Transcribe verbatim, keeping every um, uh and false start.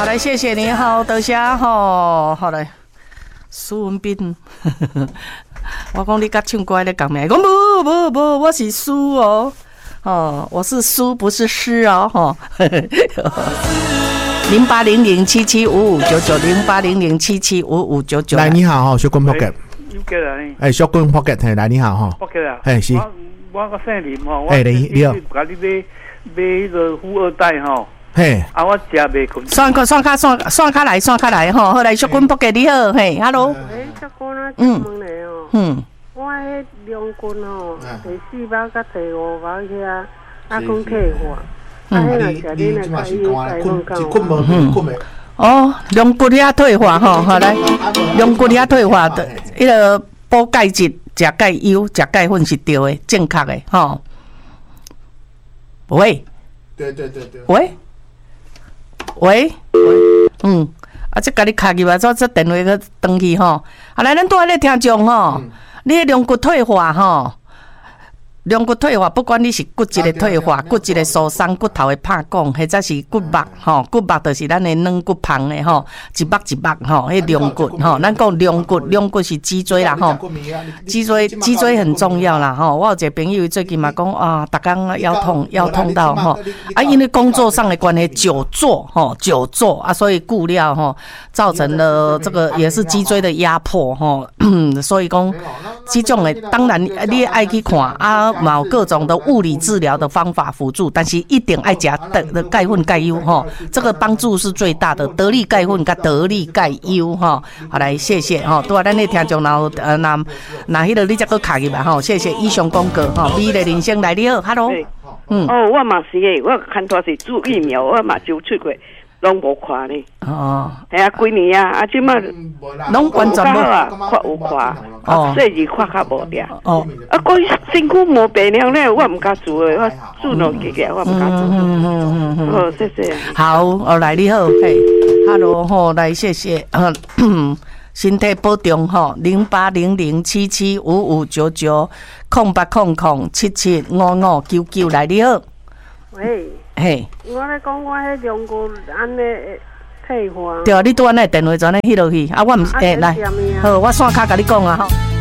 来，谢谢你，好，多谢吼，好来，苏文斌，我讲你甲唱歌咧讲咩？我无无无，我是苏哦，哦，我是苏，不是诗哦，吼。零八零零七七五五九九，零八零零七七五五九九。 来，你好，哈，小君 Pocket。哎，小君 Pocket， 来，你好，哈。 Pocket 啊， 哎，是。 我我姓林吼， 哎，你你好。 甲你买买迄个富二代吼。 嘿， 啊，我食袂困。 算个算卡算算卡来算卡来吼，好来，小君 Pocket 你好，嘿 ，Hello。 哎，小君啊，请问咧哦。 嗯。 我迄两斤吼，第四包甲第五包遐，啊，讲退货。啊，迄若食你来开伊开问讲。 嗯。 哦，龙骨遐退化吼，好来，龙骨遐退化的，迄个补钙质，食钙优，食钙粉是对的，正确的吼。喂。 对对对对。 喂。喂。嗯，啊，即甲你卡入来，做这电话个登去吼。啊，来，咱拄仔咧听众吼，你迄龙骨退化吼。龙骨退化，不管你是骨质的退化、骨质的受伤、骨头的拍拱，或者是骨膜吼，骨膜就是咱的软骨旁的吼，一膜一膜吼，迄龙骨吼，咱讲龙骨，龙骨是脊椎啦吼，脊椎脊椎很重要啦吼。我有一个朋友最近嘛讲啊，逐工腰痛腰痛到吼，啊，因为工作上的关系久坐吼，久坐啊，所以固料吼，造成了这个也是脊椎的压迫吼，所以讲这种的当然你爱去看啊。有各种的物理治疗的方法辅助，但是一定爱加的钙粉钙优哈，这个帮助是最大的。得力钙粉跟得力钙优哈，好来谢谢哈，对啊，咱的听众然后呃那那迄个你再个卡入来哈，谢谢以上公告哈，美的人生来你好 ，Hello， 嗯，哦，我嘛是诶，我看拖是注疫苗，我嘛就出过。拢无看呢，哦，系啊，几年啊，啊，即马拢完全无啊，看有看，哦，细字看较无点，哦，啊，我身躯无病了咧，我唔敢做诶，我做两几个，我唔敢做，嗯嗯嗯，好，谢谢。 好，哦，来你好，嘿 ，Hello， 吼，来谢谢，身体保重吼，零八零零七七五五九九，空八空空七七五五九九，来你好， 喂。 嘿， 我咧讲我迄两个安尼退化。 对啊，你拄安尼电话转咧迄落去，啊，我毋诶来，好，我线卡甲你讲啊吼。